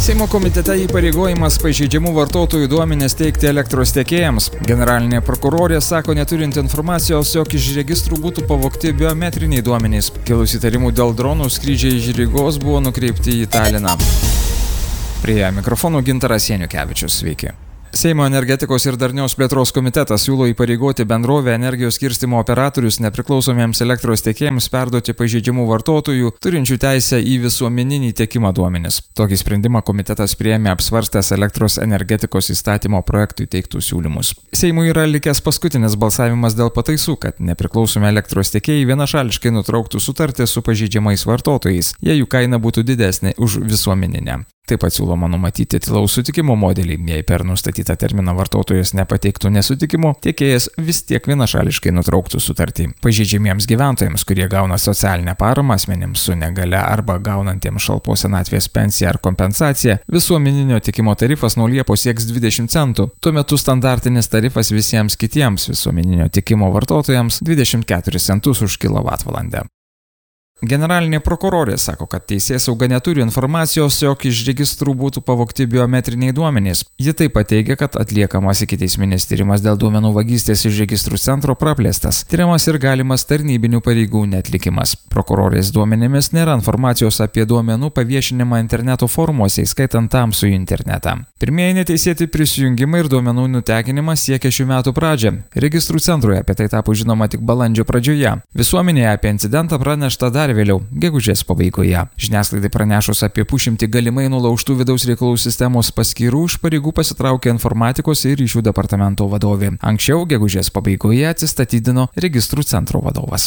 Seimo komitete įpareigojimas pažeidžiamų vartotojų duomenis teikti elektros tiekėjams. Generalinė prokurorė sako neturinti informacijos, jog iš registrų būtų pavogti biometriniai duomenys. Kilus įtarimų dėl dronų skrydžiai iš Rygos buvo nukreipti į Taliną. Prie mikrofonų Gintaras Janukevičius. Sveiki. Seimo energetikos ir darnios plėtros komitetas siūlo įpareigoti bendrovę energijos skirstymo operatorius nepriklausomiems elektros tiekėjams perduoti pažeidžiamų vartotojų turinčių teisę į visuomeninį tiekimą duomenis. Tokį sprendimą komitetas priėmė apsvarstęs elektros energetikos įstatymo projektui teiktus siūlymus. Seimui yra likęs paskutinis balsavimas dėl pataisų, kad nepriklausomi elektros tiekėjai vienašališkai nutrauktų sutartį su pažeidžiamais vartotojais, jei jų kaina būtų didesnė už visuomeninę. Taip pat siūloma numatyti tylaus sutikimo modelį, jei per nustatytą terminą vartotojas nepateiktų nesutikimo, tiekėjas vis tiek vienašališkai nutrauktų sutartį. Pažeidžiamiems gyventojams, kurie gauna socialinę paramą, asmenims su negale arba gaunantiems šalpos senatvės pensiją ar kompensaciją, visuomeninio tiekimo tarifas nuo Liepos sieks 20 centų. Tuo metu standartinis tarifas visiems kitiems visuomeninio tiekimo vartotojams 24 centus už kilovatvalandę. Generalinė prokurorė sako, kad teisėsauga neturi informacijos, jog iš registrų būtų pavogti biometriniai duomenys. Ji taip pat teigia, kad atliekamas ikiteisminis tyrimas dėl duomenų vagystės iš registrų centro praplėstas. Tyriamas ir galimas tarnybinių pareigų neatlikimas. Prokurorės duomenimis nėra informacijos apie duomenų paviešinimą interneto forumuose, įskaitant tamsųjį internetą. Pirmieji neteisėti prisijungimai ir duomenų nutekinimas siekia šių metų pradžią. Registrų centroje apie tai tapo žinoma tik balandžio pradžioje. Visuomenėje apie incidentą pranešta dar vėliau, gegužės pabaigoje. Žiniasklaidai pranešus apie 100 galimai nulaužtų vidaus reikalų sistemos paskyrų iš pareigų pasitraukė informatikos ir ryšių departamento vadovė. Anksčiau, gegužės pabaigoje atsistatydino registrų centro vadovas.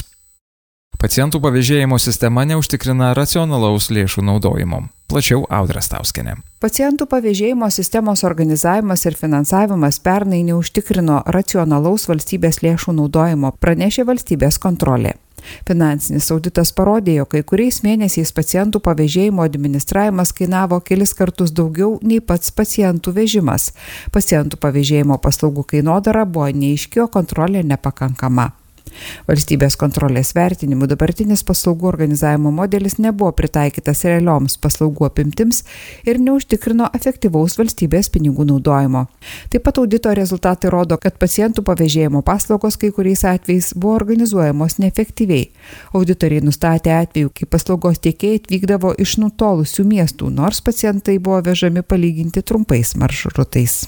Pacientų pavėžėjimo sistema neužtikrina racionalaus lėšų naudojimo. Plačiau Audra Stauskienė. Pacientų pavėžėjimo sistemos organizavimas ir finansavimas pernai neužtikrino racionalaus valstybės lėšų naudojimo, pranešė valstybės kontrolė. Finansinis auditas parodė, jog kai kuriais mėnesiais pacientų pavėžėjimo administravimas kainavo kelis kartus daugiau nei pats pacientų vežimas. Pacientų pavėžėjimo paslaugų kainodara buvo neaiški, o kontrolė nepakankama. Valstybės kontrolės vertinimu dabartinis paslaugų organizavimo modelis nebuvo pritaikytas realioms paslaugų apimtims ir neužtikrino efektyvaus valstybės pinigų naudojimo. Taip pat audito rezultatai rodo, kad pacientų pavėžėjimo paslaugos kai kuriais atvejais buvo organizuojamos neefektyviai. Auditoriai nustatė atvejų, kai paslaugos tiekėjai atvykdavo iš nutolusių miestų, nors pacientai buvo vežami palyginti trumpais maršrutais.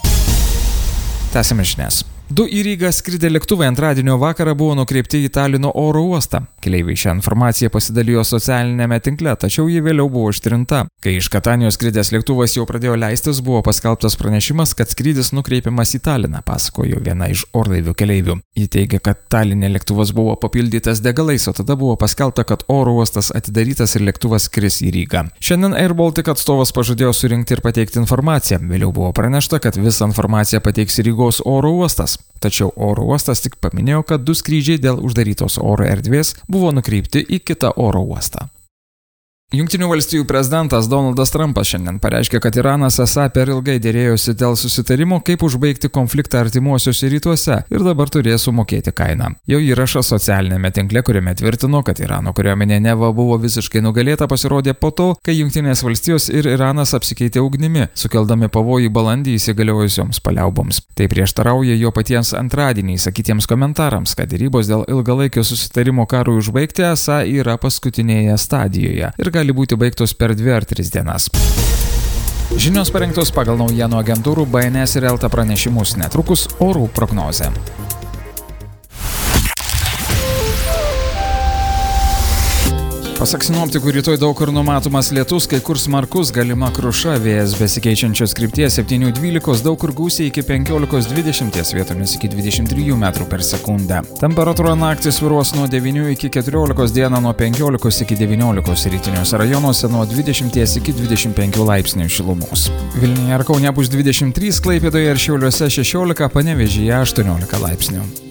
Tęsiame žinias. 2 į Rygą skridę lėktuvai antradienio vakarą buvo nukreipti į Talino oro uostą. Keleiviai šią informaciją pasidalijo socialinėme tinkle, tačiau ji vėliau buvo ištrinta. Kai iš Katanijos skridęs lėktuvas jau pradėjo leistis, buvo paskelbtas pranešimas, kad skrydis nukreipiamas į Taliną, pasakojo viena iš orlaivių keleivių. Ji teigia, kad Taline lėktuvas buvo papildytas degalais, o tada buvo paskelbta, kad oro uostas atidarytas ir lėktuvas skris į Rygą. Šiandien Air Baltic atstovas pažadėjo surinkti ir pateikti informaciją. Vėliau buvo pranešta, kad visą informaciją pateiks Rygos oro uostas. Tačiau oro uostas tik paminėjo, kad 2 skrydžiai dėl uždarytos oro erdvės buvo nukreipti į kitą oro uostą. Jungtinių valstijų prezidentas Donaldas Trumpas šiandien pareiškė, kad Iranas esą per ilgai dėrėjosi dėl susitarimo, kaip užbaigti konfliktą artimuosiuose rytuose ir dabar turės sumokėti kainą. Jo įrašas socialinėme tinkle, kuriame tvirtino, kad Irano kariuomenė neva buvo visiškai nugalėta, pasirodė po to, kai Jungtinės valstijos ir Iranas apsikeitė ugnimi, sukeldami pavojų balandį įsigaliojusioms paliauboms. Tai prieštarauja jo paties antradienį sakytiems komentarams, kad derybos dėl ilgalaikio susitarimo karui užbaigti esą yra paskutinėje stadijoje ir gali būti baigtos per 2 ar 3 dienas. Žinios parengtos pagal naujienų agentūrų BNS ir Elta pranešimus, netrukus orų prognozė. Pasak sinoptikų, rytoj daug kur numatomas lietus, kai kur smarkus, galima kruša, vėjas besikeičiančios krypties 7–12, daug kur gūsiai iki 15–20, vietomis iki 23 metrų per sekundę. Temperatūra naktį svyruos nuo 9 iki 14, dieną nuo 15 iki 19, rytiniuose rajonuose nuo 20 iki 25 laipsnių šilumos. Vilniuje ir Kaune bus 23, Klaipėdoje ir Šiauliuose 16, Panevėžyje 18 laipsnių.